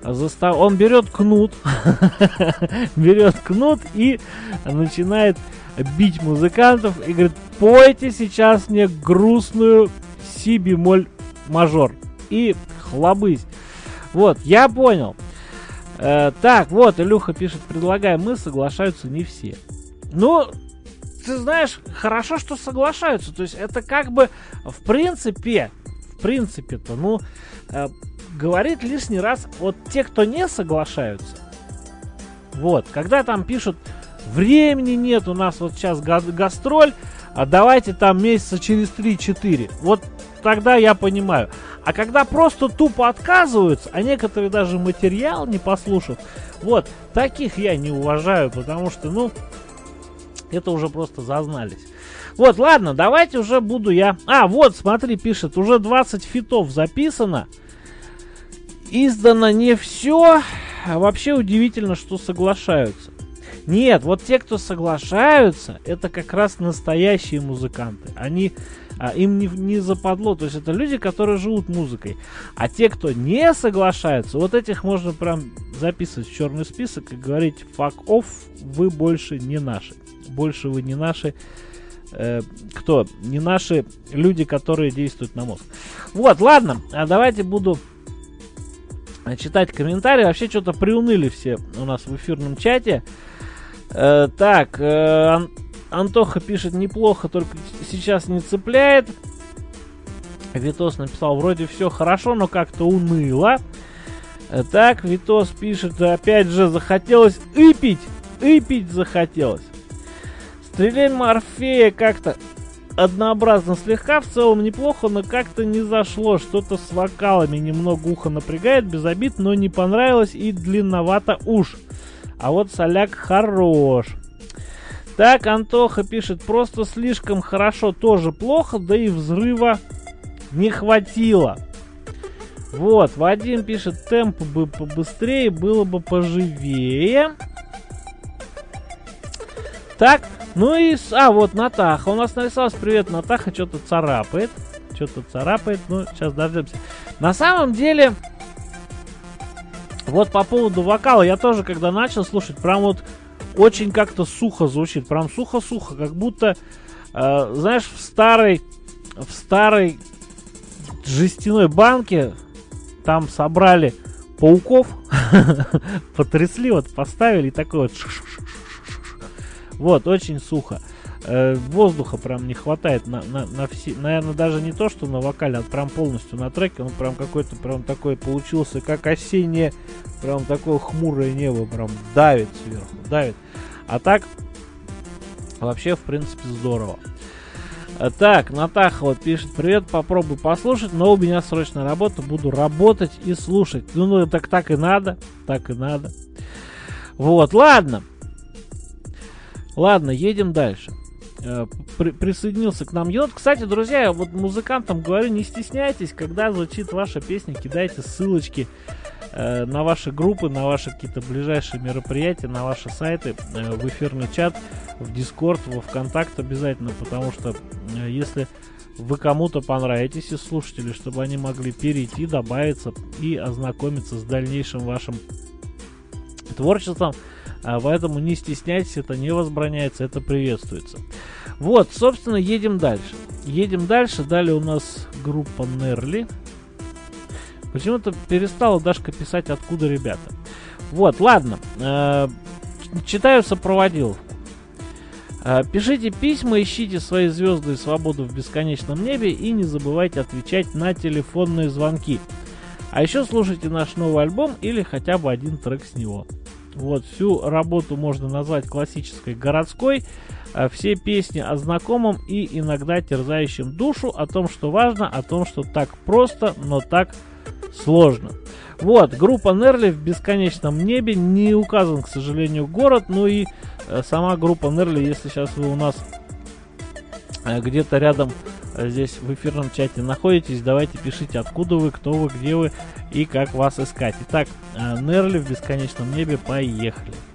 Он берет кнут, берет кнут и начинает бить музыкантов и говорит: пойте сейчас мне грустную си бемоль мажор. И хлобысь. Вот, я понял. Так, вот, Илюха пишет: предлагаем мы, соглашаются не все. Ну, ты знаешь, хорошо, что соглашаются. То есть это как бы, в принципе-то, ну, говорит лишний раз вот те, кто не соглашаются. Вот, когда там пишут: времени нет, у нас вот сейчас гастроль, а давайте там месяца через 3-4. Вот тогда я понимаю. А когда просто тупо отказываются, а некоторые даже материал не послушав, вот, таких я не уважаю, потому что, ну, это уже просто зазнались. Вот, ладно, давайте уже буду я... вот, смотри, пишет, уже 20 фитов записано. Издано не все. А вообще удивительно, что соглашаются. Нет, вот те, кто соглашаются, это как раз настоящие музыканты. Им не западло, то есть это люди, которые живут музыкой. А те, кто не соглашаются, вот этих можно прям записывать в черный список и говорить: fuck off, вы больше не наши. Больше вы не наши. Кто? Не наши люди, которые действуют на мозг. Вот, ладно, давайте буду читать комментарии. Вообще что-то приуныли все у нас в эфирном чате. Так, Антоха пишет: неплохо, только сейчас не цепляет. Витос написал: вроде все хорошо, но как-то уныло. Так, Витос пишет: опять же захотелось ыпить захотелось. Стреляй Морфея как-то однообразно слегка, в целом неплохо, но как-то не зашло. Что-то с вокалами немного ухо напрягает, без обид, но не понравилось и длинновато уж. А вот Соляк хорош. Так, Антоха пишет: просто слишком хорошо тоже плохо, да и взрыва не хватило. Вот, Вадим пишет: темп бы побыстрее, было бы поживее. Так, ну и... вот Натаха у нас нарисовалась. Привет, Натаха, что-то царапает. Ну, сейчас дождемся. На самом деле, вот по поводу вокала, я тоже, когда начал слушать, прям вот очень как-то сухо звучит. Прям сухо-сухо, как будто, знаешь, в старой жестяной банке там собрали пауков, потрясли, вот поставили и такой вот... Вот, очень сухо. Воздуха прям не хватает на все. Наверное, даже не то, что на вокале, а прям полностью на треке. Он прям какой-то прям такой получился, как осеннее, прям такое хмурое небо, прям давит сверху, давит. А так, вообще, в принципе, здорово. Так, Натаха вот пишет: привет, попробуй послушать, но у меня срочная работа, буду работать и слушать. Ну так и надо, Вот, ладно, едем дальше. Присоединился к нам Енот. Кстати, друзья, вот музыкантам говорю, не стесняйтесь, когда звучит ваша песня, кидайте ссылочки на ваши группы, на ваши какие-то ближайшие мероприятия, на ваши сайты, в эфирный чат, в Discord, во ВКонтакт обязательно, потому что если вы кому-то понравитесь из слушателей, чтобы они могли перейти, добавиться и ознакомиться с дальнейшим вашим творчеством. Поэтому не стесняйтесь, это не возбраняется, это приветствуется. Вот, собственно, едем дальше. Далее у нас группа Нерли. Почему-то перестала Дашка писать, откуда ребята. Вот, ладно. Читаю сопроводил. Пишите письма, ищите свои звезды и свободу в бесконечном небе и не забывайте отвечать на телефонные звонки. А еще слушайте наш новый альбом или хотя бы один трек с него. Вот, всю работу можно назвать классической городской. Все песни о знакомом и иногда терзающем душу, о том, что важно, о том, что так просто, но так сложно. Вот, группа Нерли в бесконечном небе. Не указан, к сожалению, город. Ну и сама группа Нерли, если сейчас вы у нас где-то рядом здесь в эфирном чате находитесь, давайте пишите, откуда вы, кто вы, где вы и как вас искать. Итак, Нерли в бесконечном небе, поехали.